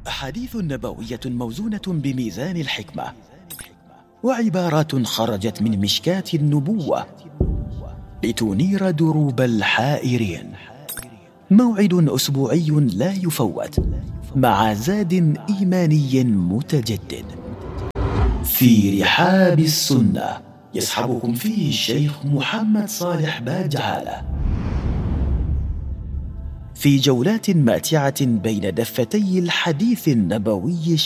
أحاديث نبوية موزونة بميزان الحكمة، وعبارات خرجت من مشكاة النبوة لتنير دروب الحائرين. موعد أسبوعي لا يفوت مع زاد إيماني متجدد في رحاب السنة، يصحبكم فيه الشيخ محمد صالح باجعالة في جولات ماتعة بين دفتي الحديث النبوي